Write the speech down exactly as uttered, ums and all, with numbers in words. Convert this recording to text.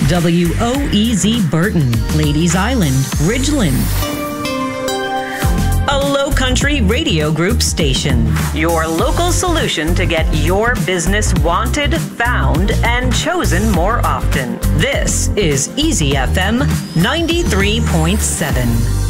W O E Z Burton, Ladies Island, Ridgeland. A Low Country Radio Group station. Your local solution to get your business wanted, found, and chosen more often. This is Easy F M ninety-three point seven.